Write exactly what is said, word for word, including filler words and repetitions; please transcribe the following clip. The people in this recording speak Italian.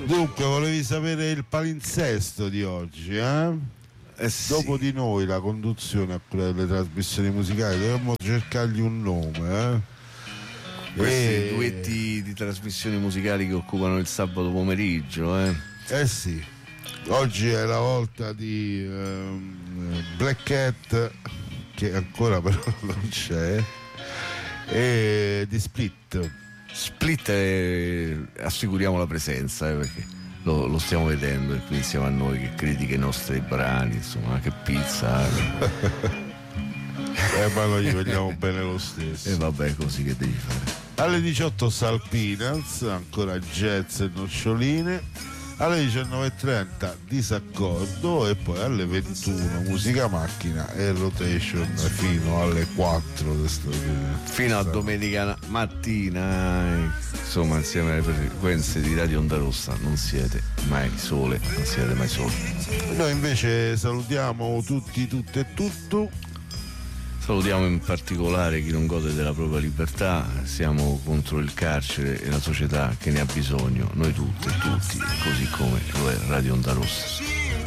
Dunque, volevi sapere il palinsesto di oggi, eh? Eh sì. Dopo di noi la conduzione a quella delle trasmissioni musicali, dovremmo cercargli un nome, eh? Questi E... duetti di trasmissioni musicali che occupano il sabato pomeriggio, eh? Eh sì, oggi è la volta di um, Black Cat, che ancora però non c'è, e di Split. Split, eh, assicuriamo la presenza, eh, perché lo, lo stiamo vedendo e quindi insieme a noi che critica i nostri brani, insomma, che pizza. Eh, ma noi gli vogliamo bene lo stesso. E vabbè, così che devi fare. Alle diciotto Salpinaz, ancora jazz e noccioline. Alle diciannove e trenta Disaccordo e poi alle ventuno Musica Macchina e Rotation fino alle quattro fino a domenica mattina, eh, insomma, insieme alle frequenze di Radio Onda Rossa non siete mai sole, non siete mai soli. Noi invece salutiamo tutti, tutte e tutto. Salutiamo in particolare chi non gode della propria libertà, siamo contro il carcere e la società che ne ha bisogno, noi tutti e tutti, così come lo è Radio Onda Rossa.